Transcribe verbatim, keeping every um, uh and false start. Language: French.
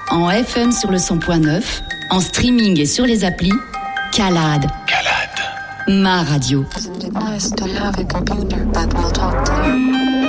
en F M sur le cent point neuf, en streaming et sur les applis, Calade. Calade. Ma radio. Isn't it nice to have a computer that will talk to you?